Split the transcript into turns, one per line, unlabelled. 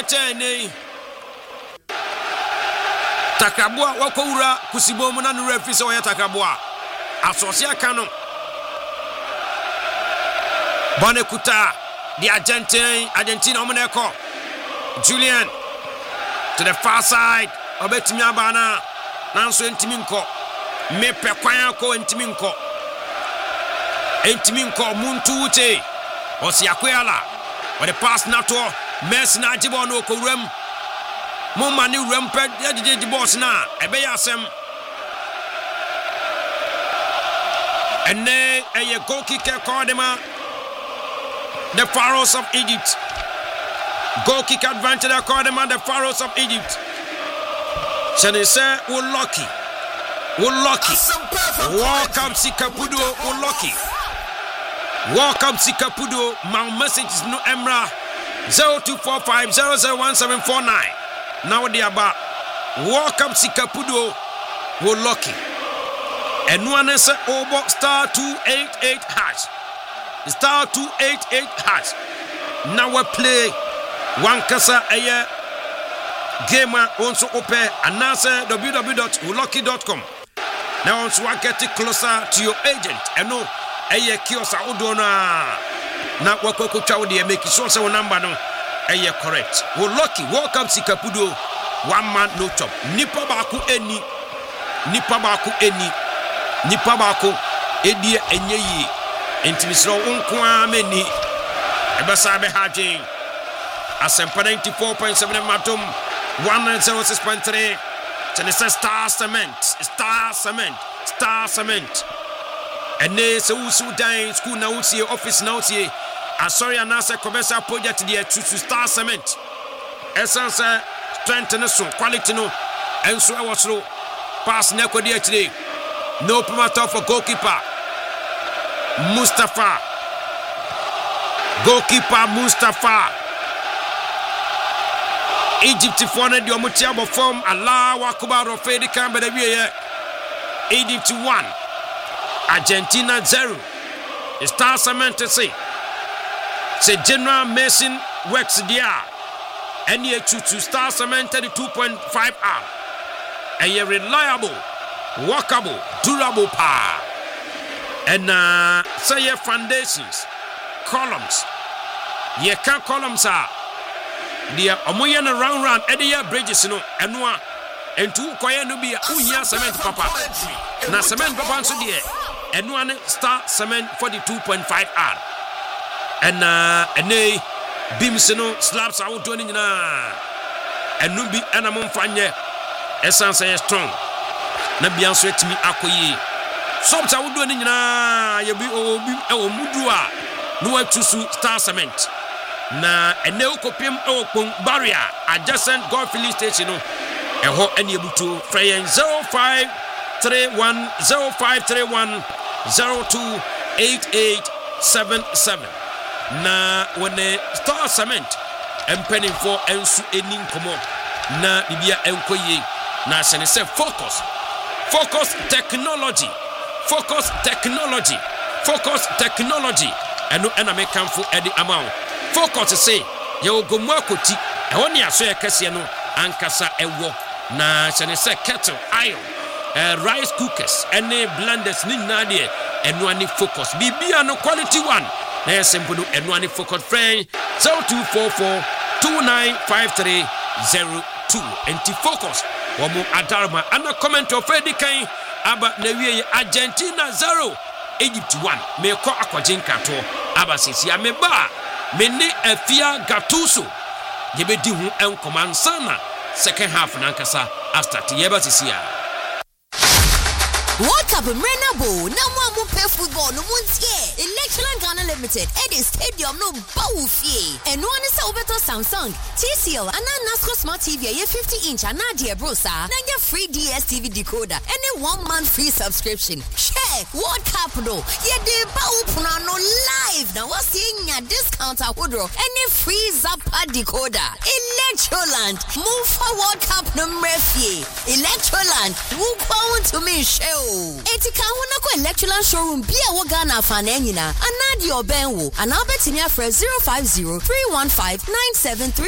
Argentine Takraboa wakowura kusibomu na no referee so ya Takraboa asosia kanu Bonekuta the Argentina omeneko Julian to the far side obetimi abana nanso entimi nko mepe kwan ko entimi nko muntu uche osiakwela or the pass nato Messi na jibo no kowuram mo mani rampe yagije boss na ebe ya asem ene eye goal kicker Cordema the Pharaohs of Egypt goal kick advantage Cordema the Pharaohs of Egypt Shani say we lucky welcome Sikapudo we lucky welcome Sikapudo my message is no Emra 0245001749 now they about welcome Sikapudo we lucky and one is over *288 hash *288 hash now we play one kasa aye gamer also open and answer www.ulucky.com now once we get it closer to your agent and no aye kiosa udona na wakoko twa de make sure say number no aye correct we lucky welcome Sikapudo one man no chop nipa baako edi enye yi intimisro unko ameni ebasa be haje asempa 94.7 matum 106.3 Tennessee Star Cement ene se usu dan school na usie office na usie asori anase commercial project dey to Star Cement essence strength no so quality no enso e wosoro pass na kodi akire no promoter for goalkeeper Mustafa Egypt for the Omutia form Allah Wakuba Rofedi Kamba de Vie Egypt 1 Argentina 0 Star Cement say General Mason works there and here to Star Cement 32.5 hour a reliable workable durable power and say foundations columns ye can columns are the omoye na round edia bridges no enoa entu koye no bia unya cement papa na cement papa nso de enoa ne Star Cement 42.5 r and ene beams no slabs out do ni nyina enu bi ana momfanye essence is strong na bia nso etimi akoyi sobs out do ni nyina ye bi obi e mudu a no atusu Star Cement na ene okopim okpon barrier adjacent golf filling station no eho ene ebutu freyen 0531028877 na when Star Cement empening for ensu eni nkomo na bibia enkoye na se ne se focus technology eno ena mekanfo edi amount focus say ye ogomu akoti eho ne aso ye kase no ankasa ewo na se ne se kettle iron rice cookers ene blenders ni nyina de eno ani focus bibia no quality one na simple eno ani focus friend 0244295302 enti focus womo adarma ana comment of edikan aba na wie Argentina 0 Egypt 1 me ko akwajenka to aba sisi ameba me ne afia Gattuso yebedi hu enkomansana second half na nkasa start yeba sisi a
World Cup Renabo na mo play football no muntie Electron Ghana Limited at the stadium no bawfie and one is over Samsung TCL and Nasco Smart TV a 50-inch and Nadia Brosa na your free DSTV decoder and a 1 month free subscription share World Cup no ye de bawpuna no live na what's in your discount ahodro and a free Zappa decoder Electroland move for World Cup no mrefie Electroland who bound to me show Etika wona ko Electroland showroom bia wo Ghana fa na nyina anadi obenwo ana betini afre 050 315 973